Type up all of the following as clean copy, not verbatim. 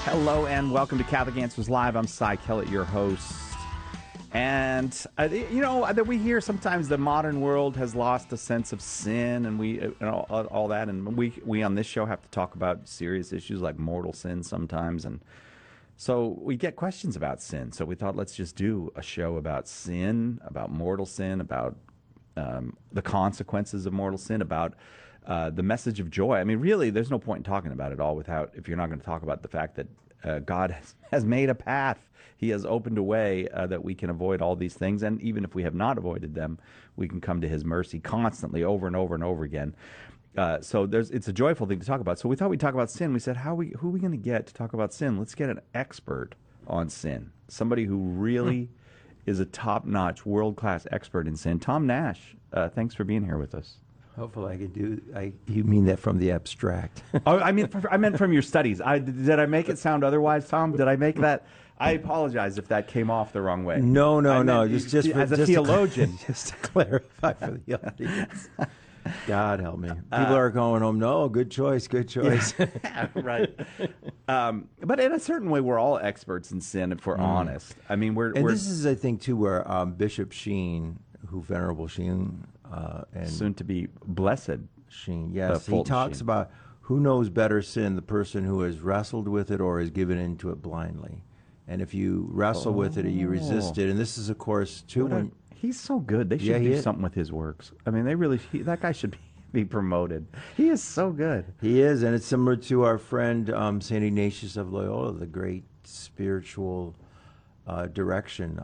Hello and welcome to Catholic Answers Live. I'm Cy Kellett, your host. And, that we hear sometimes the modern world has lost a sense of sin and all that. And we on this show have to talk about serious issues like mortal sin sometimes. And so we get questions about sin. So we thought, let's just do a show about sin, about mortal sin, about the consequences of mortal sin, about the message of joy. I mean, really, there's no point in talking about it all if you're not going to talk about the fact that God has made a path. He has opened a way that we can avoid all these things. And even if we have not avoided them, we can come to his mercy constantly over and over and over again. So it's a joyful thing to talk about. So we thought we'd talk about sin. We said, who are we going to get to talk about sin? Let's get an expert on sin, somebody who really is a top-notch, world-class expert in sin. Tom Nash, thanks for being here with us. Hopefully I can do. You mean that from the abstract? Oh, I meant from your studies. Did I make it sound otherwise, Tom? Did I make that? I apologize if that came off the wrong way. No. Just as a theologian, just to clarify for the audience. God help me. People are going home. No, good choice. Right. But in a certain way, we're all experts in sin if we're honest. I mean, this is, I think, too, where Bishop Sheen, Venerable Sheen, and soon to be blessed Sheen, yes, he talks about who knows better sin, the person who has wrestled with it or has given into it blindly. And if you wrestle with it or you resist it, and this is, of course, too, he's so good. They should do something with his works. I mean, that guy should be promoted. He is so good. He is, and it's similar to our friend St. Ignatius of Loyola, the great spiritual direction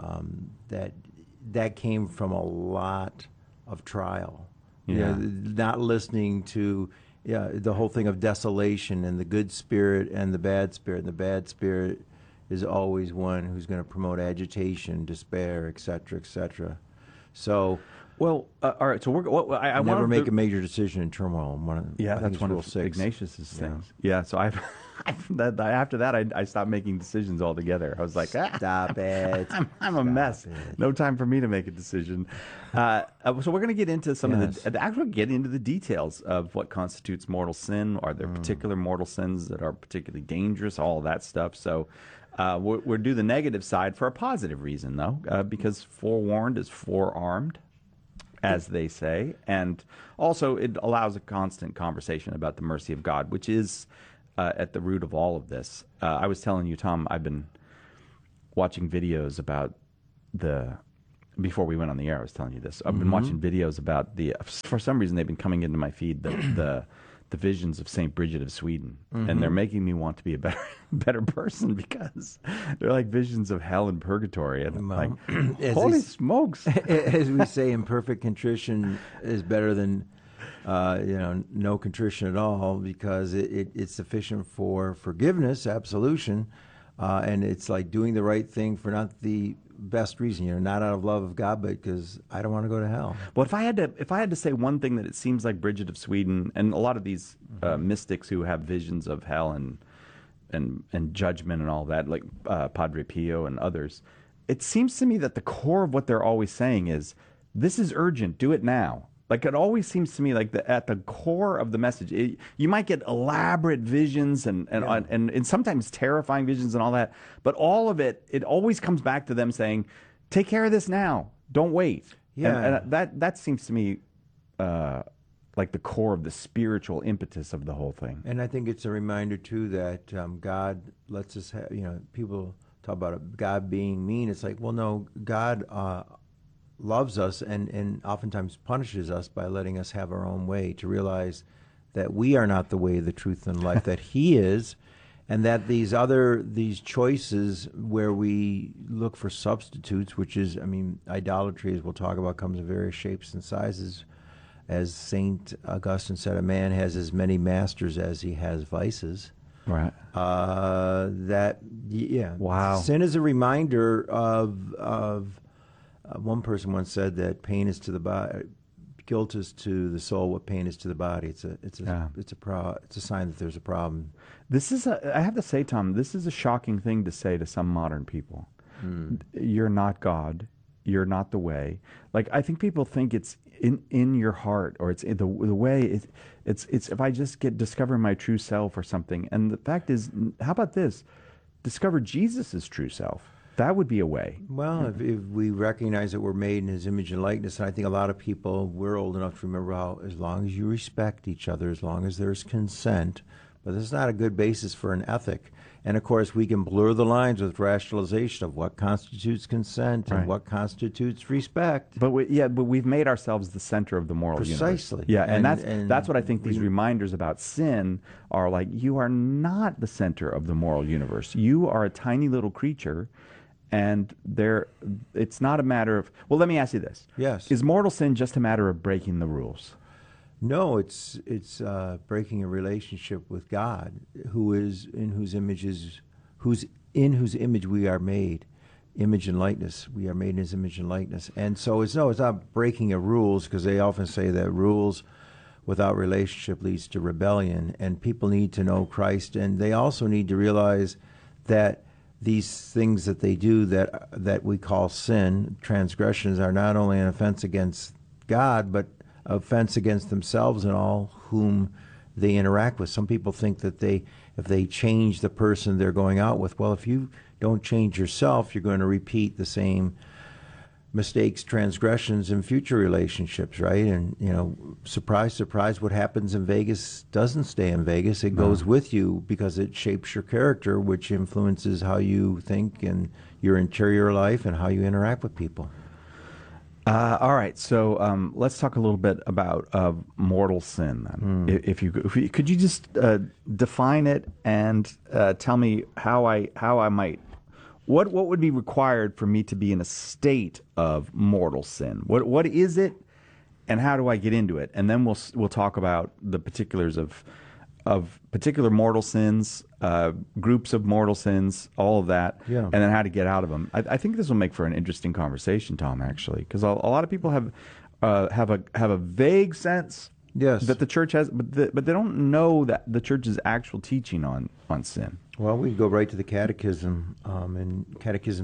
that came from a lot of trial. Not listening to the whole thing of desolation and the good spirit and the bad spirit. And the bad spirit is always one who's going to promote agitation, despair, etc., etc. So, all right. So I never make a major decision in turmoil. That's one of Ignatius's things. Yeah. So after that, I stopped making decisions altogether. I was like, stop it. I'm a mess. No time for me to make a decision. So we're going to get into get into the details of what constitutes mortal sin. Are there particular mortal sins that are particularly dangerous? All of that stuff. So we'll do the negative side for a positive reason, though, because forewarned is forearmed, as they say. And also it allows a constant conversation about the mercy of God, which is at the root of all of this. I was telling you, Tom, I've been watching videos about before we went on the air, I was telling you this. I've been watching videos about for some reason they've been coming into my feed, the visions of St. Bridget of Sweden. And they're making me want to be a better person because they're like visions of hell and purgatory. And holy smokes. As we say, imperfect contrition is better than no contrition at all, because it's sufficient for forgiveness, absolution, and it's like doing the right thing for not the best reason, not out of love of God, but because I don't want to go to hell. Well, if I had to say one thing that it seems like Bridget of Sweden and a lot of these mystics who have visions of hell and judgment and all that, like Padre Pio and others, it seems to me that the core of what they're always saying is, this is urgent, do it now. Like, it always seems to me like at the core of the message, you might get elaborate visions and sometimes terrifying visions and all that, but all of it always comes back to them saying, take care of this now, don't wait. Yeah. And that seems to me like the core of the spiritual impetus of the whole thing. And I think it's a reminder, too, that God lets us have, people talk about God being mean. It's like, well, no, God loves us and oftentimes punishes us by letting us have our own way, to realize that we are not the way, the truth, and life, that he is, and that these choices where we look for substitutes, which is, idolatry, as we'll talk about, comes in various shapes and sizes. As St. Augustine said, a man has as many masters as he has vices. Right. Wow. Sin is a reminder of one person once said that pain is to the body, guilt is to the soul what pain is to the body. It's a sign that there's a problem. I have to say, Tom, this is a shocking thing to say to some modern people. You're not God. You're not the way. Like, I think people think it's in your heart, or it's in the way. It's if I just discover my true self or something. And the fact is, how about this? discover Jesus' true self. That would be a way. Well, if we recognize that we're made in his image and likeness, and I think a lot of people, we're old enough to remember how as long as you respect each other, as long as there's consent, but this is not a good basis for an ethic. And of course, we can blur the lines with rationalization of what constitutes consent and what constitutes respect. But we've made ourselves the center of the moral universe. Precisely. Yeah, and that's what I think these reminders about sin are like. You are not the center of the moral universe. You are a tiny little creature, and it's not a matter of. Well, let me ask you this: Yes. Is mortal sin just a matter of breaking the rules? No, it's breaking a relationship with God, in whose image we are made, image and likeness. We are made in his image and likeness, and so it's not breaking of rules, because they often say that rules without relationship leads to rebellion, and people need to know Christ, and they also need to realize that these things that they do that we call sin, transgressions, are not only an offense against God, but offense against themselves and all whom they interact with. Some people think that if they change the person they're going out with, well, if you don't change yourself, you're going to repeat the same mistakes, transgressions in future relationships, right? And, surprise, surprise, what happens in Vegas doesn't stay in Vegas. It goes with you because it shapes your character, which influences how you think and your interior life and how you interact with people. All right, so let's talk a little bit about mortal sin. Then, if you could you just define it and tell me how I might, what would be required for me to be in a state of mortal sin? What is it, and how do I get into it? And then we'll talk about the particulars of particular mortal sins, groups of mortal sins, all of that, and then how to get out of them. I think this will make for an interesting conversation, Tom, actually, because a lot of people have a vague sense that the church has, but they don't know that the church's actual teaching on sin. Well, we go right to the Catechism. In Catechism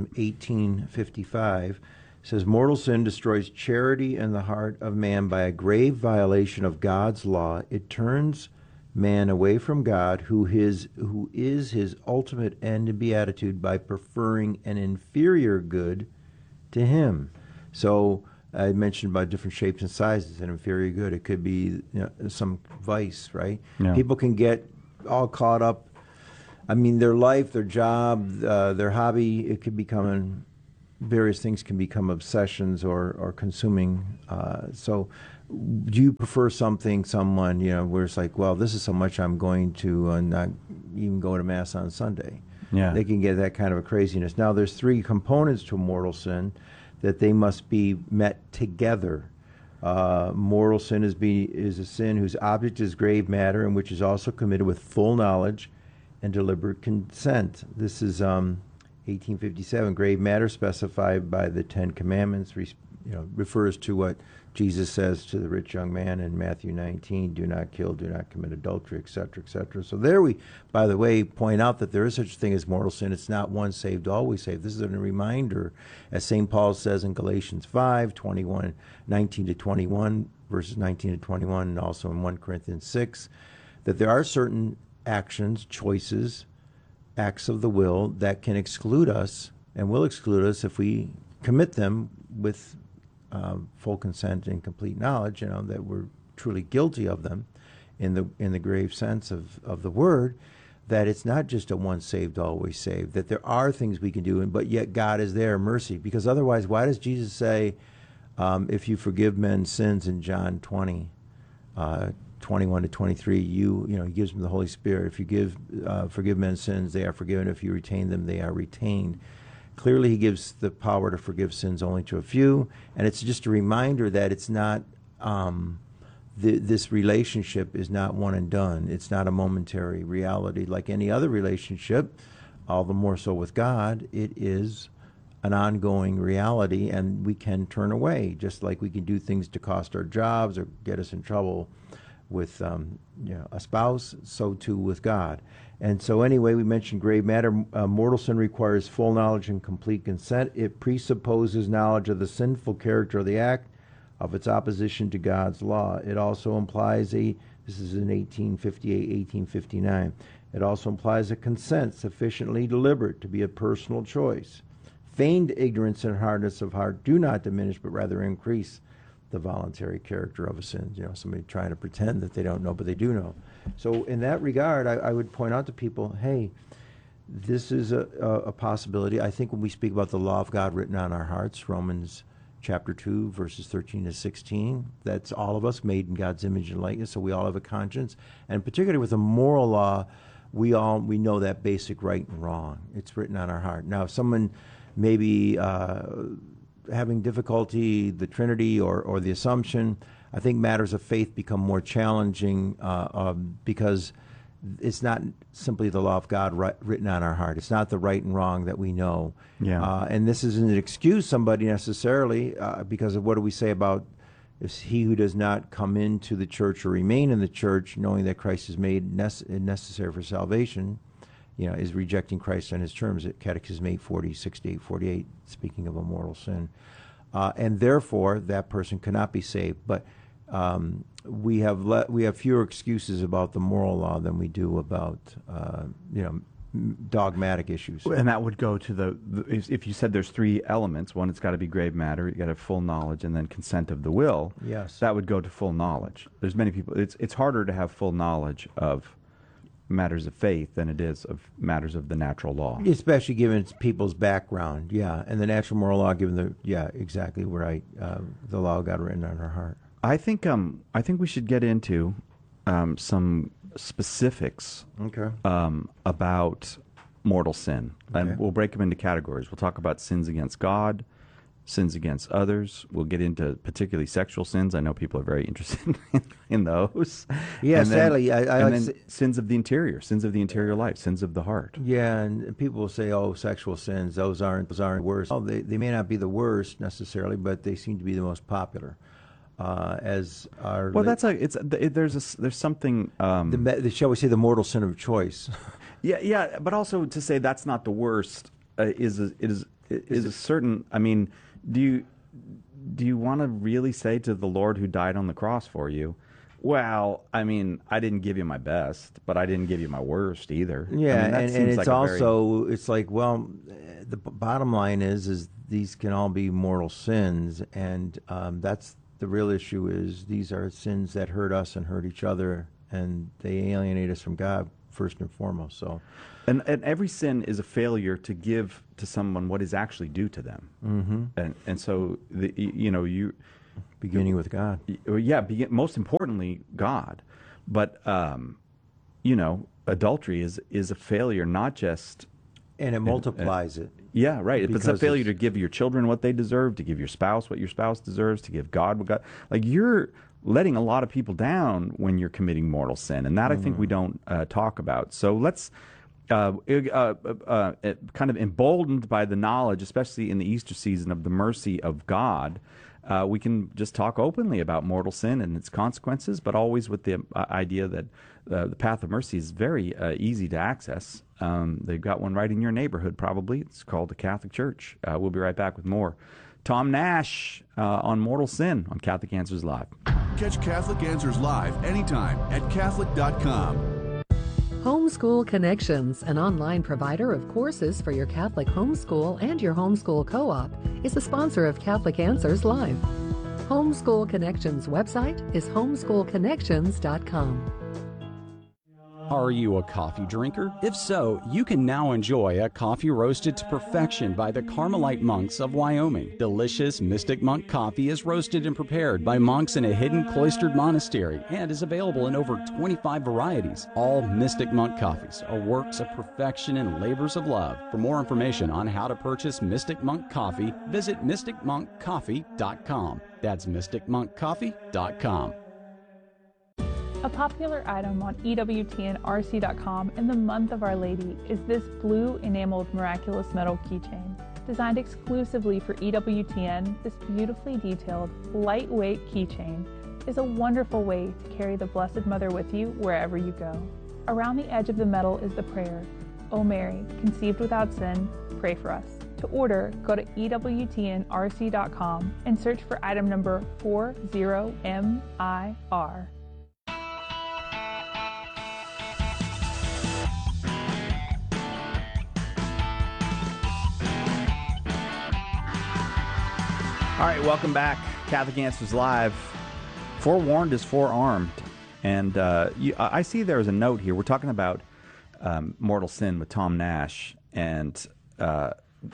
1855, it says, mortal sin destroys charity in the heart of man by a grave violation of God's law. It turns man away from God, who is his ultimate end and beatitude, by preferring an inferior good to him. So I mentioned about different shapes and sizes. An inferior good, it could be some vice, right? Yeah. People can get all caught up. I mean, their life, their job, their hobby, it could become various things can become obsessions or consuming. So do you prefer someone, where it's like, well, this is so much I'm going to not even go to Mass on Sunday. Yeah. They can get that kind of a craziness. Now, there's three components to mortal sin that they must be met together. Mortal sin is a sin whose object is grave matter and which is also committed with full knowledge and deliberate consent. This is 1857. Grave matter specified by the Ten Commandments refers to what Jesus says to the rich young man in Matthew 19, do not kill, do not commit adultery, etc., etc. So there we, by the way, point out that there is such a thing as mortal sin. It's not once saved, always saved. This is a reminder, as St. Paul says in Galatians 5, 19 to 21, verses 19 to 21, and also in 1 Corinthians 6, that there are certain actions, choices, acts of the will that can exclude us and will exclude us if we commit them with full consent and complete knowledge, that we're truly guilty of them in the grave sense of the word, that it's not just a once saved, always saved, that there are things we can do, but yet God is there, mercy. Because otherwise, why does Jesus say, if you forgive men's sins in John 20, 21 to 23, he gives them the Holy Spirit. If you forgive men's sins, they are forgiven. If you retain them, they are retained. Clearly, he gives the power to forgive sins only to a few, and it's just a reminder that it's not this relationship is not one and done. It's not a momentary reality like any other relationship, all the more so with God. It is an ongoing reality, and we can turn away, just like we can do things to cost our jobs or get us in trouble with a spouse, so too with God. And so anyway, we mentioned grave matter. Mortal sin requires full knowledge and complete consent. It presupposes knowledge of the sinful character of the act, of its opposition to God's law. It also implies this is in 1858, 1859. It also implies a consent sufficiently deliberate to be a personal choice. Feigned ignorance and hardness of heart do not diminish, but rather increase the voluntary character of a sin. Somebody trying to pretend that they don't know, but they do know. So in that regard, I would point out to people, hey, this is a possibility. I think when we speak about the law of God written on our hearts, Romans chapter 2, verses 13 to 16, that's all of us made in God's image and likeness, so we all have a conscience. And particularly with the moral law, we know that basic right and wrong. It's written on our heart. Now, if someone maybe having difficulty, the Trinity or the Assumption, I think matters of faith become more challenging because it's not simply the law of God written on our heart. It's not the right and wrong that we know. Yeah. And this isn't an excuse somebody necessarily because of what do we say about if he who does not come into the church or remain in the church, knowing that Christ is made necessary for salvation, is rejecting Christ on his terms at Catechism 840, 68, 48, speaking of a mortal sin. And therefore, that person cannot be saved. But we have fewer excuses about the moral law than we do about, dogmatic issues. And that would go to if you said there's three elements, one, it's got to be grave matter, you got to have full knowledge, and then consent of the will. Yes. That would go to full knowledge. There's many people, it's harder to have full knowledge of matters of faith than it is of matters of the natural law. Especially given people's background, and the natural moral law, given exactly right, the law of God written on our heart. I think we should get into some specifics about mortal sin, and we'll break them into categories. We'll talk about sins against God, sins against others. We'll get into particularly sexual sins. I know people are very interested in those. Yeah, and sadly, sins of the interior life, sins of the heart. Yeah, and people will say, "Oh, sexual sins; those aren't worse." Oh, they may not be the worst necessarily, but they seem to be the most popular. There's something. Shall we say the mortal sin of choice? Yeah, but also to say that's not the worst is a certain. I mean, do you want to really say to the Lord who died on the cross for you, well, I mean, I didn't give you my best, but I didn't give you my worst either. Yeah, I mean, and it's also it's like, well, the bottom line is these can all be mortal sins, and that's the real issue. Is these are sins that hurt us and hurt each other, and they alienate us from God first and foremost. So, and every sin is a failure to give to someone what is actually due to them. Mm-hmm. And so you beginning with God. Most importantly, God. But adultery is a failure, not just. And it multiplies it. Yeah, right. If it's a failure to give your children what they deserve, to give your spouse what your spouse deserves, to give God what God, like you're letting a lot of people down when you're committing mortal sin, and that I think we don't talk about. So let's kind of emboldened by the knowledge, especially in the Easter season, of the mercy of God. We can just talk openly about mortal sin and its consequences, but always with the idea that the path of mercy is very easy to access. They've got one right in your neighborhood, probably. It's called the Catholic Church. We'll be right back with more. Tom Nash on mortal sin on Catholic Answers Live. Catch Catholic Answers Live anytime at Catholic.com. Homeschool Connections, an online provider of courses for your Catholic homeschool and your homeschool co-op, is a sponsor of Catholic Answers Live. Homeschool Connections website is homeschoolconnections.com. Are you a coffee drinker? If so, you can now enjoy a coffee roasted to perfection by the Carmelite monks of Wyoming. Delicious Mystic Monk coffee is roasted and prepared by monks in a hidden cloistered monastery and is available in over 25 varieties. All Mystic Monk coffees are works of perfection and labors of love. For more information on how to purchase Mystic Monk coffee, visit mysticmonkcoffee.com. That's mysticmonkcoffee.com. A popular item on EWTNRC.com in the month of Our Lady is this blue enameled miraculous metal keychain. Designed exclusively for EWTN, this beautifully detailed, lightweight keychain is a wonderful way to carry the Blessed Mother with you wherever you go. Around the edge of the metal is the prayer, O Mary, conceived without sin, pray for us. To order, go to EWTNRC.com and search for item number 40MIR. All right, welcome back. Catholic Answers Live. Forewarned is forearmed. And I see there's a note here. We're talking about mortal sin with Tom Nash. And I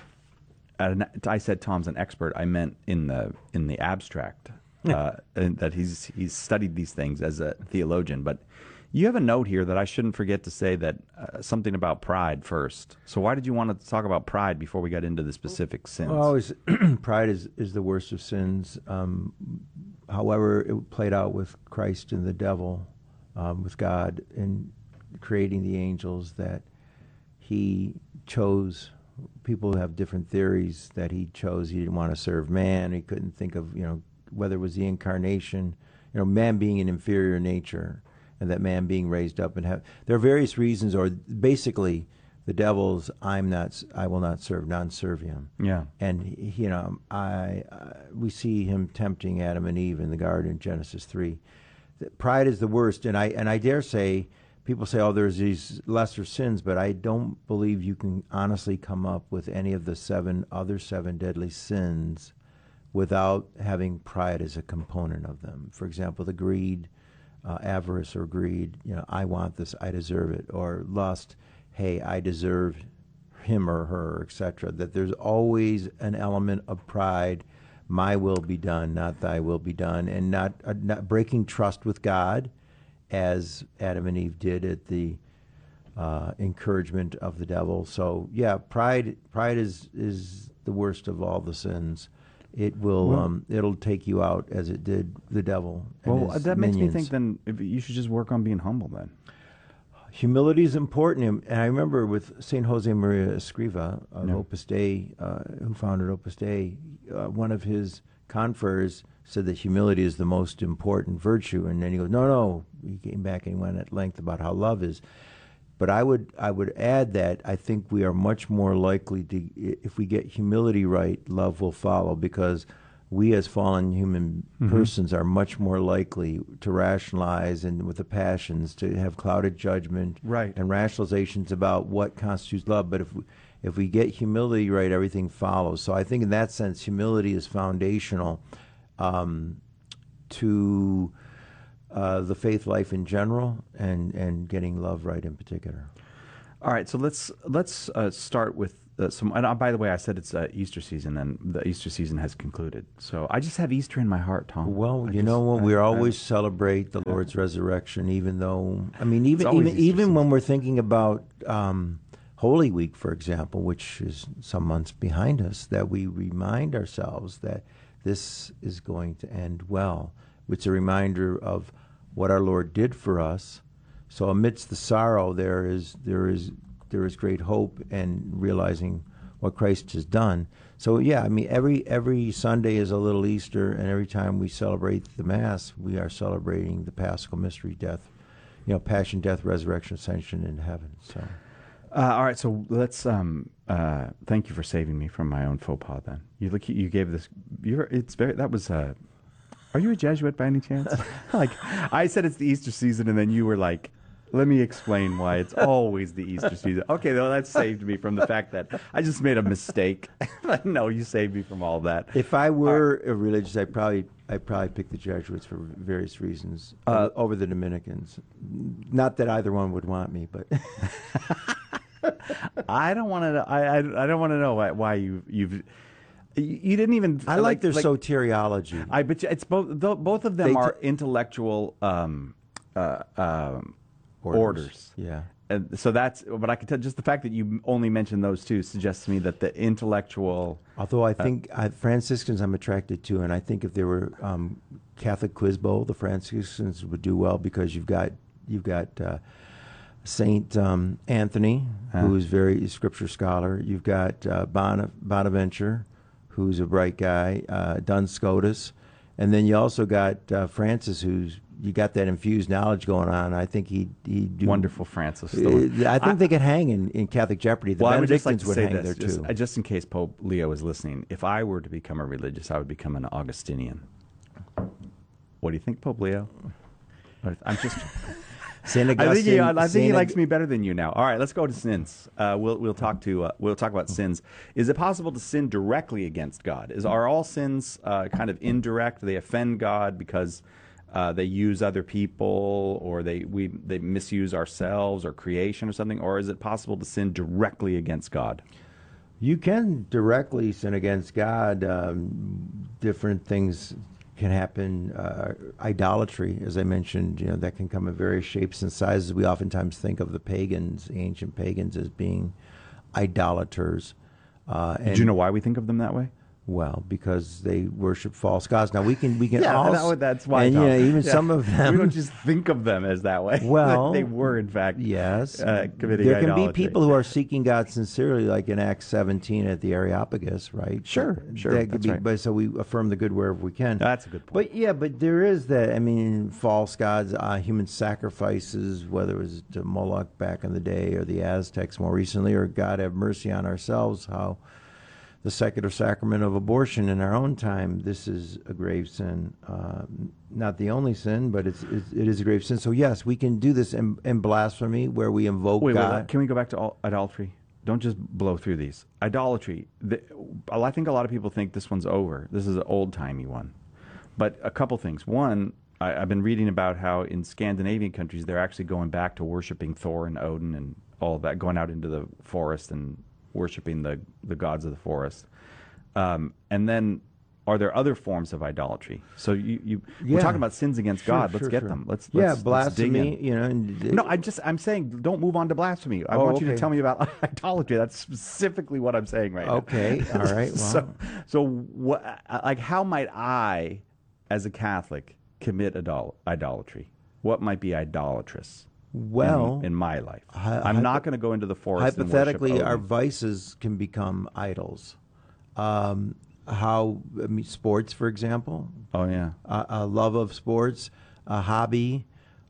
said Tom's an expert. I meant in the abstract, and that he's studied these things as a theologian. But you have a note here that I shouldn't forget to say that something about pride first. So why did you want to talk about pride before we got into the specific sins? Well, pride is the worst of sins. However, it played out with Christ and the devil, with God in creating the angels, that he chose. People have different theories that he chose. He didn't want to serve man. He couldn't think of, whether it was the incarnation, man being an inferior nature, and that man being raised up and have. There are various reasons, or basically, the devil's I will not serve, non serviam. Yeah. And we see him tempting Adam and Eve in the garden in Genesis 3. Pride is the worst, and I dare say, people say, oh, there's these lesser sins, but I don't believe you can honestly come up with any of the other seven deadly sins without having pride as a component of them. For example, the greed, avarice or greed, I want this, I deserve it, or lust, hey, I deserve him or her, etc. That there's always an element of pride, my will be done, not thy will be done, and not breaking trust with God, as Adam and Eve did at the encouragement of the devil. So yeah, pride is the worst of all the sins. It will it'll take you out as it did the devil. And his that makes minions. me think then you should just work on being humble then. Humility is important, and I remember with Saint Jose Maria Escriva of Opus Dei, who founded Opus Dei, one of his confreres said that humility is the most important virtue, and then he goes, no. He came back and he went at length about how love is. But I would add that I think we are much more likely to, if we get humility right, love will follow, because we as fallen human persons are much more likely to rationalize, and with the passions to have clouded judgment and rationalizations about what constitutes love. But if we get humility right, everything follows. So I think in that sense, humility is foundational to the faith life in general, and getting love right in particular. All right, so let's start with some. And by the way, I said it's Easter season, and the Easter season has concluded. So I just have Easter in my heart, Tom. Well, know what? We always celebrate the Lord's resurrection, even though even when we're thinking about Holy Week, for example, which is some months behind us, that we remind ourselves that this is going to end well. It's a reminder of what our Lord did for us. So amidst the sorrow, there is great hope, and realizing what Christ has done. So yeah, every Sunday is a little Easter, and every time we celebrate the Mass, we are celebrating the Paschal mystery, death, passion, death, resurrection, ascension in heaven. So. All right, so let's. Thank you for saving me from my own faux pas. Then you gave this. That was. Are you a Jesuit by any chance? Like, I said it's the Easter season, and then you were like, let me explain why it's always the Easter season. Okay, though, that saved me from the fact that I just made a mistake. No, you saved me from all that. If I were a religious, I'd probably pick the Jesuits for various reasons over the Dominicans. Not that either one would want me, but I don't want to. I don't want to know why you've. You didn't even. I like their soteriology. But it's both of them are intellectual orders. Yeah. And so but I can tell just the fact that you only mentioned those two suggests to me that the intellectual. Although I think Franciscans I'm attracted to, and I think if there were Catholic quiz bowl, the Franciscans would do well, because you've got Saint Anthony, who is very scripture scholar. You've got Bonaventure, who's a bright guy, Duns Scotus, and then you also got Francis, you got that infused knowledge going on. I think he'd do wonderful. Francis. I think they could hang in Catholic Jeopardy. The Benedictines would hang there too. Just in case Pope Leo is listening, if I were to become a religious, I would become an Augustinian. What do you think, Pope Leo? I'm just. St. I Augustine. think he likes me better than you now. All right, let's go to sins. We'll talk about sins. Is it possible to sin directly against God? Are all sins kind of indirect? They offend God because they use other people, or they misuse ourselves or creation or something? Or is it possible to sin directly against God? You can directly sin against God. Different things can happen. Idolatry, as I mentioned, that can come in various shapes and sizes. We oftentimes think of the pagans, ancient pagans, as being idolaters. Do you know why we think of them that way? Well, because they worship false gods. Now we can yeah, also that's why. And even some of them, we don't just think of them as that way. Well, they were in fact yes. committing there can idolatry. be people who are seeking God sincerely, like in Acts 17 at the Areopagus, right? Sure. That could that's be, right. But so we affirm the good wherever we can. That's a good point. But there is that. I mean, false gods, human sacrifices, whether it was to Moloch back in the day or the Aztecs more recently, or God have mercy on ourselves, how the secular sacrament of abortion in our own time, this is a grave sin. Not the only sin, but it is a grave sin. So yes, we can do this in blasphemy, where we invoke God. Wait, can we go back to idolatry? Don't just blow through these. Idolatry. I think a lot of people think this one's over. This is an old-timey one. But a couple things. One, I've been reading about how in Scandinavian countries they're actually going back to worshiping Thor and Odin and all of that, going out into the forest and worshiping the gods of the forest. And then, are there other forms of idolatry? So we're talking about sins against God. Let's get them. Let's blasphemy. Let's dig in. No, I'm saying don't move on to blasphemy. I want you to tell me about idolatry. That's specifically what I'm saying right now. Okay, all right. Well. So what? Like, how might I, as a Catholic, commit idolatry? What might be idolatrous? Well, in my life, I'm not going to go into the forest. Hypothetically, and our vices can become idols. Sports, for example. Oh yeah, a love of sports, a hobby,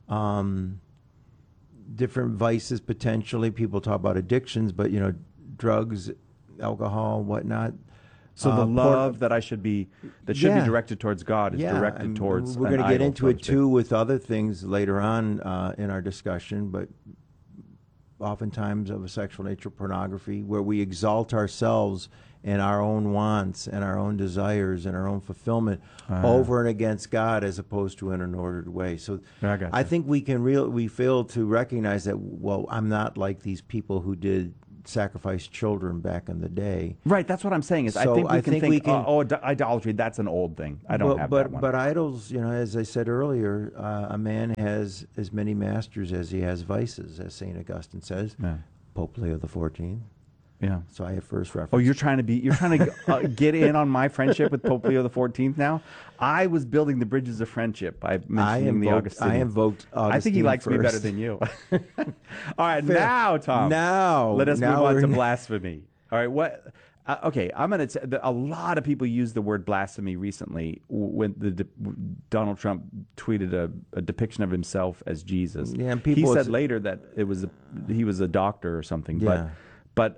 different vices potentially. People talk about addictions, but drugs, alcohol, whatnot. So the love that should be directed towards God is directed towards. We're going to get into it too with other things later on in our discussion, but oftentimes of a sexual nature, pornography, where we exalt ourselves and our own wants and our own desires and our own fulfillment over and against God, as opposed to in an ordered way. So I think we fail to recognize that. Well, I'm not like these people who did sacrifice children back in the day. Right, that's what I'm saying. Is so I think we can think, idolatry, that's an old thing. I don't have that one. But idols, as I said earlier, a man has as many masters as he has vices, as St. Augustine says. Yeah. Pope Leo XIV. Yeah. So I have first reference. Oh, you're trying to get in on my friendship with Pope Leo XIV now? I was building the bridges of friendship by mentioning the Augustine. I invoked Augustine. I think he likes me better than you. All right, now, Tom. Let us move on to blasphemy. All right, what? Okay, I'm going to. A lot of people used the word blasphemy recently when Donald Trump tweeted a depiction of himself as Jesus. Yeah, and he said later that he was a doctor or something. Yeah. But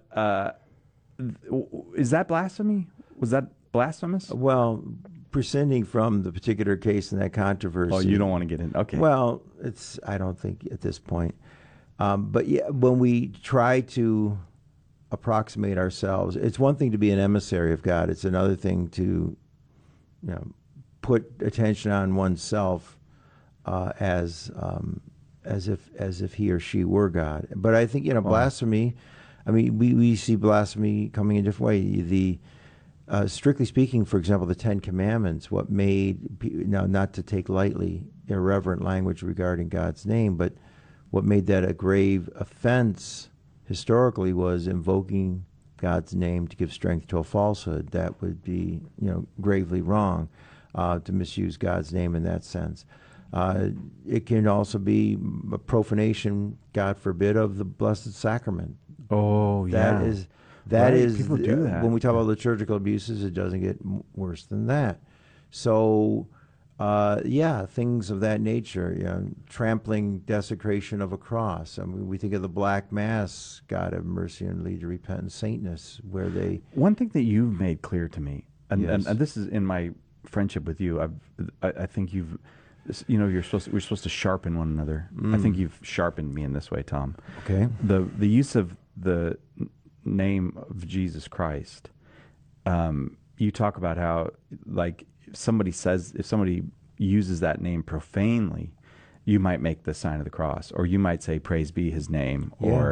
is that blasphemy? Was that blasphemous? Well, prescinding from the particular case in that controversy. Oh, you don't want to get in. Okay. Well, I don't think at this point. But yeah, when we try to approximate ourselves, it's one thing to be an emissary of God. It's another thing to, put attention on oneself as if he or she were God. But I think blasphemy. I mean, we see blasphemy coming in a different way. The strictly speaking, for example, the Ten Commandments, what made, not to take lightly irreverent language regarding God's name, but what made that a grave offense historically was invoking God's name to give strength to a falsehood. That would be, gravely wrong to misuse God's name in that sense. It can also be a profanation, God forbid, of the Blessed Sacrament. Oh, yeah. That is people do that. When we talk about liturgical abuses, it doesn't get worse than that. So, things of that nature, trampling desecration of a cross. I mean, we think of the Black Mass, God have mercy and lead to repentance, saintness, where they... One thing that you've made clear to me, and Yes. and this is in my friendship with you, I think you've we're supposed to sharpen one another. I think you've sharpened me in this way, Tom. Okay. The use of the name of Jesus Christ. You talk about how, like, if somebody uses that name profanely, you might make the sign of the cross, or you might say, "Praise be His name,"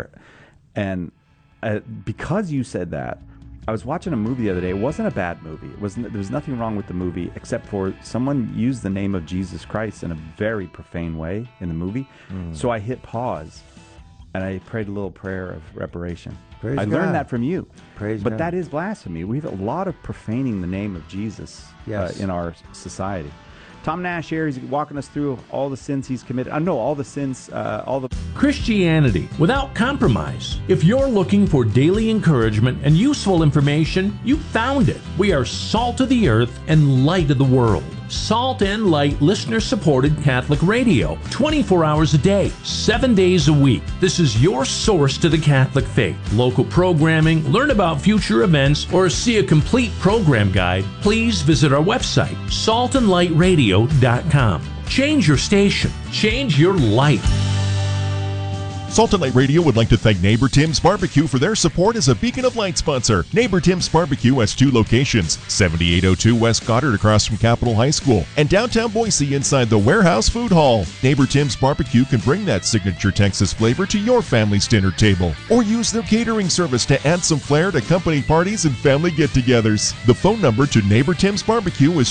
because you said that. I was watching a movie the other day. It wasn't a bad movie. There was nothing wrong with the movie, except for someone used the name of Jesus Christ in a very profane way in the movie. So I hit pause, and I prayed a little prayer of reparation. Praise I God. learned that from you. Praise but God. that is blasphemy. We have a lot of profaning the name of Jesus in our society. Tom Nash here. He's walking us through all the sins he's committed. I know all the sins, all the... Christianity without compromise. If you're looking for daily encouragement and useful information, you found it. We are salt of the earth and light of the world. Salt and Light listener-supported Catholic radio, 24 hours a day, 7 days a week. This is your source to the Catholic faith. Local programming, learn about future events, or see a complete program guide, please visit our website, saltandlightradio.com. Change your station. Change your life. Salt and Light Radio would like to thank Neighbor Tim's Barbecue for their support as a Beacon of Light sponsor. Neighbor Tim's Barbecue has 2 locations, 7802 West Goddard across from Capitol High School, and downtown Boise inside the Warehouse Food Hall. Neighbor Tim's Barbecue can bring that signature Texas flavor to your family's dinner table, or use their catering service to add some flair to company parties and family get-togethers. The phone number to Neighbor Tim's Barbecue is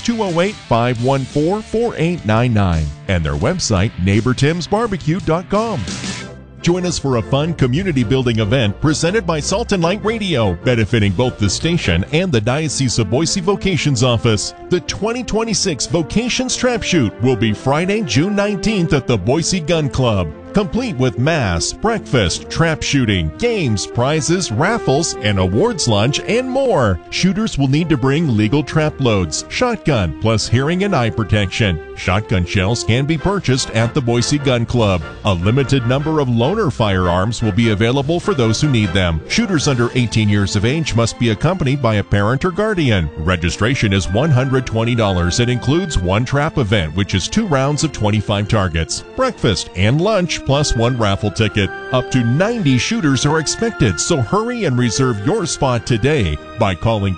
208-514-4899, and their website, neighbortimsbarbecue.com. Join us for a fun community-building event presented by Salt and Light Radio, benefiting both the station and the Diocese of Boise Vocations Office. The 2026 Vocations Trap Shoot will be Friday, June 19th at the Boise Gun Club, complete with mass, breakfast, trap shooting, games, prizes, raffles, an awards lunch, and more. Shooters will need to bring legal trap loads, shotgun, plus hearing and eye protection. Shotgun shells can be purchased at the Boise Gun Club. A limited number of loaner firearms will be available for those who need them. Shooters under 18 years of age must be accompanied by a parent or guardian. Registration is $120. It includes one trap event, which is 2 rounds of 25 targets, breakfast, and lunch, plus 1 raffle ticket. Up to 90 shooters are expected, so hurry and reserve your spot today by calling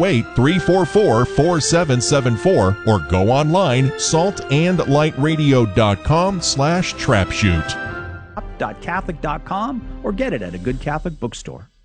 208-344-4774 or go online saltandlightradio.com/trapshoot. .catholic.com or get it at a good Catholic bookstore.